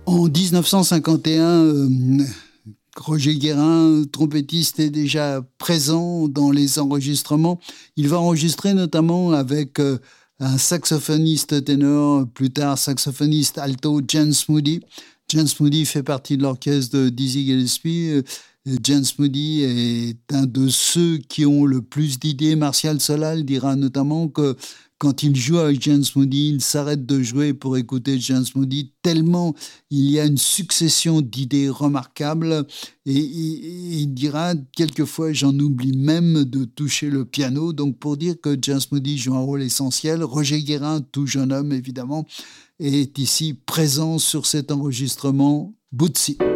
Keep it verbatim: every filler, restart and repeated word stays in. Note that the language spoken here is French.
En dix-neuf cent cinquante et un, euh, Roger Guérin, trompettiste, est déjà présent dans les enregistrements. Il va enregistrer notamment avec euh, un saxophoniste ténor, plus tard saxophoniste alto, James Moody. James Moody fait partie de l'orchestre de Dizzy Gillespie. James Moody est un de ceux qui ont le plus d'idées. Martial Solal dira notamment que quand il joue avec James Moody, il s'arrête de jouer pour écouter James Moody, tellement il y a une succession d'idées remarquables. Et, et, et il dira, quelquefois, j'en oublie même de toucher le piano. Donc, pour dire que James Moody joue un rôle essentiel, Roger Guérin, tout jeune homme, évidemment, est ici présent sur cet enregistrement Bootsy.